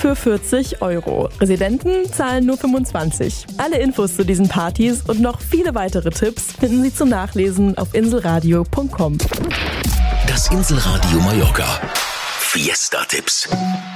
für 40 €. Residenten zahlen nur 25. Alle Infos zu diesen Partys und noch viele weitere Tipps finden Sie zum Nachlesen auf inselradio.com. Das Inselradio Mallorca. Fiesta-Tipps.